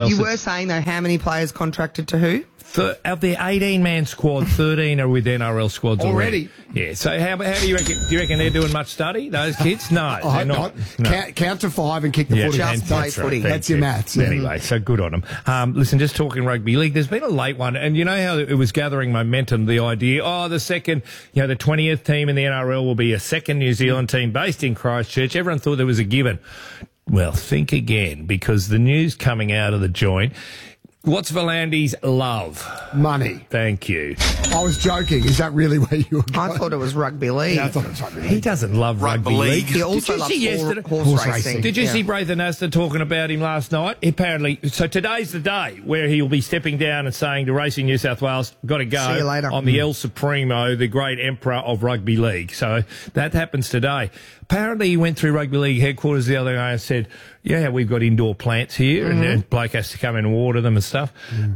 else. You were saying, though, how many players contracted to who? Of their 18-man squad, 13 are with NRL squads already. Already? Yeah. So how do you reckon? Do you reckon they're doing much study? Those kids? No, I they're hope not. not. No. Count to 5 and kick the footy. Just play That's right. footy. That's your maths. Yeah. Anyway, so good on them. Listen, just talking rugby league, there's been a late one, and you know how it was gathering momentum, the idea, the second, the 20th team in the NRL will be a second New Zealand team based in Christchurch. Everyone thought there was a given. Well, think again, because the news coming out of the joint, what's Volandi's love? Money. Thank you. I was joking. Is that really where you were going? I thought it was rugby league. Yeah, I thought it was rugby league. He doesn't love rugby league. He also Did you loves see yesterday? horse racing. Did you Yeah. see Braithen Astor talking about him last night? Apparently, so today's the day where he'll be stepping down and saying to Racing New South Wales, got to go. See you later. I'm the El Supremo, the great emperor of rugby league. So that happens today. Apparently, he went through rugby league headquarters the other day and said, yeah, we've got indoor plants here, and Blake has to come in and water them and stuff.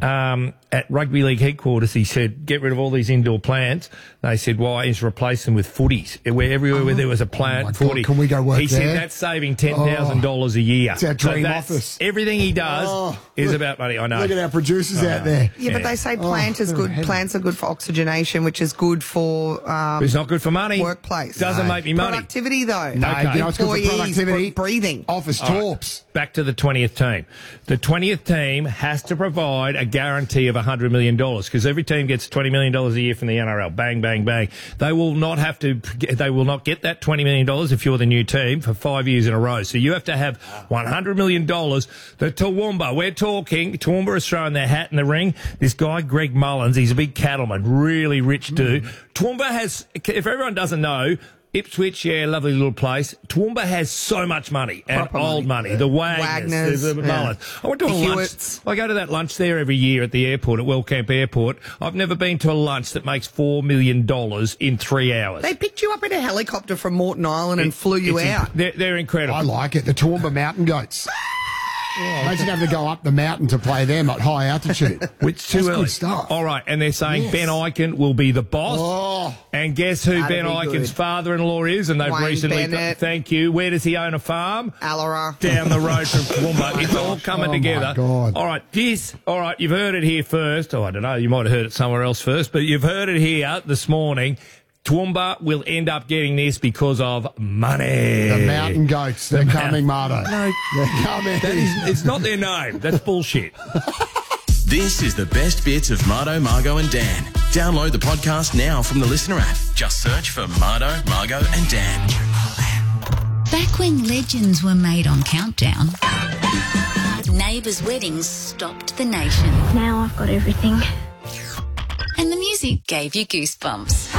At rugby league headquarters, he said, get rid of all these indoor plants. They said, why? He's replace them with footies. Everywhere where there was a plant, my God, footy. can we go work He there? said that's saving $10,000 a year. It's our dream office. Everything he does is look- about money. I know. Look at our producers out there. Yeah, but they say plants are good for oxygenation, which is good for It's not good for money. workplace. Doesn't make me money. Productivity, though. No, Okay. you know, it's good for Employees, productivity. breathing. Office torps. Back to the 20th team. The 20th team has to provide a guarantee of $100 million because every team gets $20 million a year from the NRL. Bang, bang, bang. They will not get that $20 million if you're the new team for 5 years in a row. So you have to have $100 million. The Toowoomba, Toowoomba is throwing their hat in the ring. This guy, Greg Mullins, he's a big cattleman, really rich dude. Toowoomba has, if everyone doesn't know, Ipswich, yeah, lovely little place. Toowoomba has so much money and Proper old money. The Wagners, the Mullins. I went to a The lunch. Hewitts. I go to that lunch there every year at the airport, at Wellcamp Airport. I've never been to a lunch that makes $4 million in 3 hours. They picked you up in a helicopter from Morton Island and flew you out. They're incredible. I like it. The Toowoomba Mountain Goats. Imagine having to go up the mountain to play them at high altitude. Which too That's early. good stuff. All right, and they're saying Yes. Ben Eichen will be the boss. Oh. And guess who That'd Ben be Eichen's good. father-in-law is? And they've Wayne recently... Bennett. Thank you. Where does he own a farm? Alara. Down the road from Toowoomba. It's all coming Oh, my together. God. All right, you've heard it here first. Oh, I don't know, you might have heard it somewhere else first, but you've heard it here this morning. Toowoomba will end up getting this because of money. The Mountain Goats. They're coming, Mardo. No, They're coming. it's not their name. That's bullshit. This is the best bits of Mardo, Margo and Dan. Download the podcast now from the Listener app. Just search for Mardo, Margo and Dan. Back when legends were made on Countdown, neighbours' weddings stopped the nation. Now I've got everything. And the music gave you goosebumps.